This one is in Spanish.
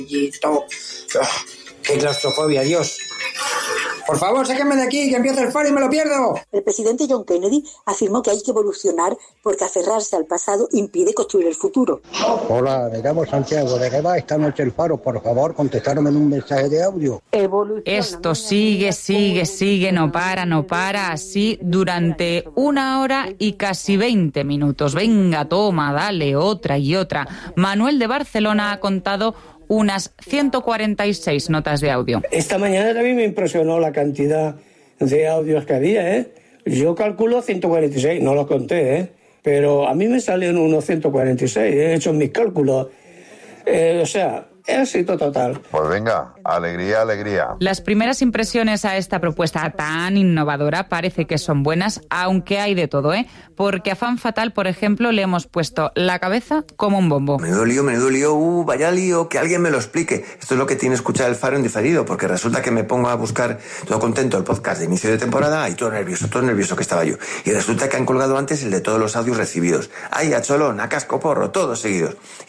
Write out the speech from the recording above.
¡Qué claustrofobia, Dios! Por favor, sáquenme de aquí, que empieza el faro y me lo pierdo. El presidente John Kennedy afirmó que hay que evolucionar porque aferrarse al pasado impide construir el futuro. Hola, me llamo Santiago. ¿De qué va esta noche el faro? Por favor, contestarme en un mensaje de audio. Esto sigue, no para, así durante 1 hora y casi 20 minutos. Venga, toma, dale, otra y otra. Manuel de Barcelona ha contado unas 146 notas de audio. Esta mañana también me impresionó la cantidad de audios que había, ¿eh? Yo calculo 146, no los conté, ¿eh? Pero a mí me salen unos 146, he hecho mis cálculos. O sea, éxito total. Pues venga, alegría. Las primeras impresiones a esta propuesta tan innovadora parece que son buenas, aunque hay de todo, ¿eh? Porque a Fan Fatal, por ejemplo, le hemos puesto la cabeza como un bombo. Menudo lío, vaya lío, que alguien me lo explique. Esto es lo que tiene escuchar el Faro en diferido, porque resulta que me pongo a buscar todo contento el podcast de inicio de temporada y todo nervioso que estaba yo. Y resulta que han colgado antes el de todos los audios recibidos. Ay, a cholón, a casco porro, todos seguidos.